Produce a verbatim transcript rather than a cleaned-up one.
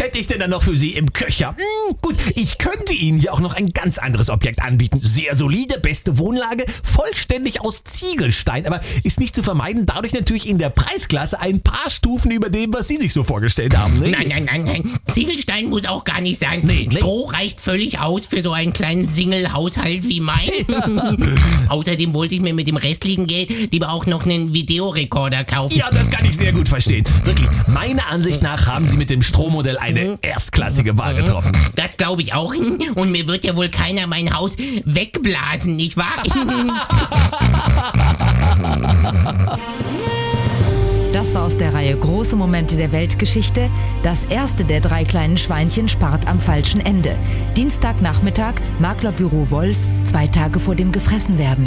hätte ich denn dann noch für Sie im Köcher? Hm, gut, ich könnte Ihnen hier auch noch ein ganz anderes Objekt anbieten. Sehr solide, beste Wohnlage, vollständig aus Ziegelstein, aber ist nicht zu vermeiden, dadurch natürlich in der Preisklasse ein paar Stufen über dem, was Sie sich so vorgestellt haben. Ne? Nein, nein, nein, nein. Ziegelstein muss auch gar nicht sein. Nee, nee. Stroh reicht völlig aus für so einen kleinen Single-Haushalt wie mein. Ja. Außerdem wollte ich mir mit dem restlichen Geld lieber auch noch einen Videorekorder kaufen. Ja, das kann ich sehr gut verstehen. Wirklich, meiner Ansicht nach haben Sie mit dem Strohmodell eine erstklassige Wahl getroffen. Das glaube ich auch. Und mir wird ja wohl keiner mein Haus wegblasen, nicht wahr? Das war aus der Reihe Große Momente der Weltgeschichte. Das erste der drei kleinen Schweinchen spart am falschen Ende. Dienstagnachmittag, Maklerbüro Wolf, zwei Tage vor dem Gefressenwerden.